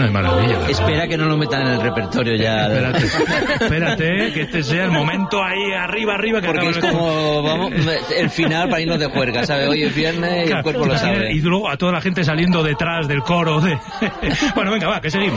de maravilla. Espera que no lo metan en el repertorio ya. Espérate, que este sea el momento ahí arriba que porque es como vamos el final para irnos de juerga, ¿sabes? Hoy es viernes y el cuerpo lo sabe. Y luego a toda la gente saliendo detrás del coro de... Bueno, venga, va, que seguimos.